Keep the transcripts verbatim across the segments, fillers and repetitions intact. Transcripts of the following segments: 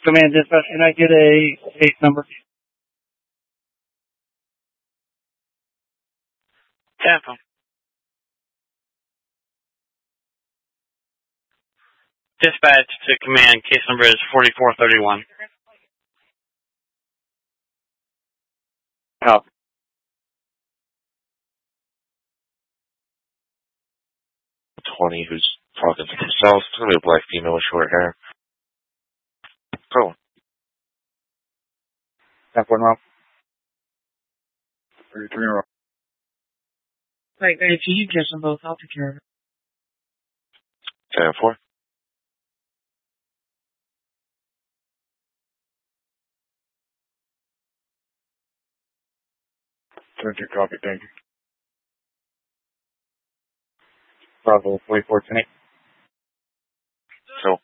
Command dispatch, can I get a case number? Tampa. Dispatch to command, case number is forty-four thirty-one. Oh. twenty who's talking to themselves. It's going to be a black female with short hair. Go. That's one wrong. thirty-three wrong. Right, if you get them both, I'll take care of it. ten four. thirty-two copy, thank you. Bravo, forty-four ten eight. Go.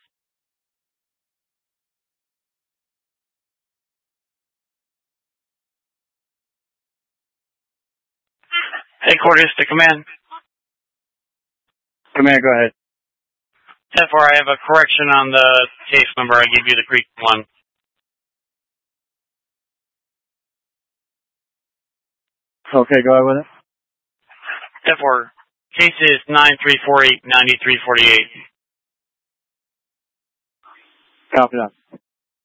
Headquarters to command. Command, go ahead. ten four, I have a correction on the case number. I gave you the Greek one. Okay, go ahead with it. ten four, case is nine three four eight nine three four eight. Copy that.